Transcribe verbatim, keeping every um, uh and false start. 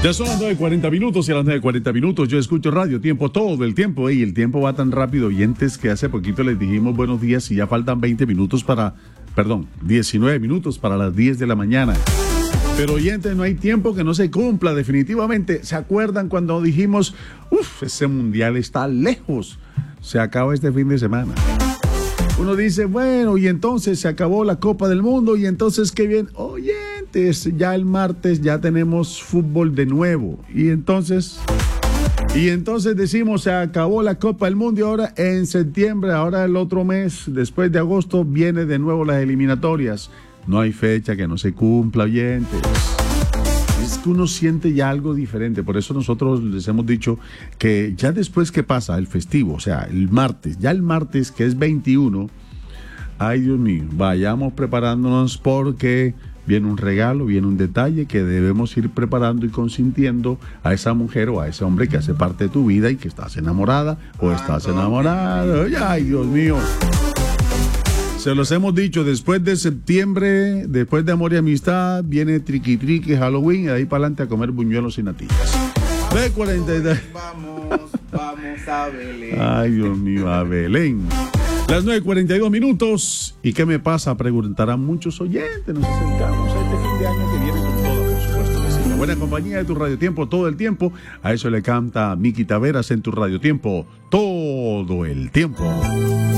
Ya son las nueve cuarenta minutos y a las nueve cuarenta minutos yo escucho Radio Tiempo todo el tiempo. Y el tiempo va tan rápido, oyentes, que hace poquito les dijimos buenos días y ya faltan veinte minutos para, perdón, diecinueve minutos para las diez de la mañana. Pero oyentes, no hay tiempo que no se cumpla definitivamente. ¿Se acuerdan cuando dijimos, uff, ese mundial está lejos? Se acaba este fin de semana. Uno dice, bueno, y entonces se acabó la Copa del Mundo y entonces qué bien. Oyentes, ya el martes ya tenemos fútbol de nuevo. Y entonces, y entonces decimos, se acabó la Copa del Mundo y ahora en septiembre, ahora el otro mes, después de agosto, viene de nuevo las eliminatorias. No hay fecha que no se cumpla, oyentes. Es que uno siente ya algo diferente. Por eso nosotros les hemos dicho que ya después que pasa el festivo, o sea, el martes, ya el martes que es veintiuno, ay Dios mío, vayamos preparándonos porque viene un regalo, viene un detalle que debemos ir preparando y consintiendo a esa mujer o a ese hombre que hace parte de tu vida y que estás enamorada o estás enamorado. Ay Dios mío. Se los hemos dicho, después de septiembre, después de Amor y Amistad, viene Triqui Triqui, Halloween, y de ahí para adelante a comer buñuelos y natillas. nueve cuarenta y dos. Vamos, vamos a Belén. Ay, Dios mío, a Belén. Las nueve cuarenta y dos minutos. ¿Y qué me pasa? Preguntarán muchos oyentes. Nos acercamos a este fin de año que viene con todo, por supuesto que sí. La buena compañía de tu Radio Tiempo todo el tiempo. A eso le canta Miki Taveras en tu Radio Tiempo todo el tiempo.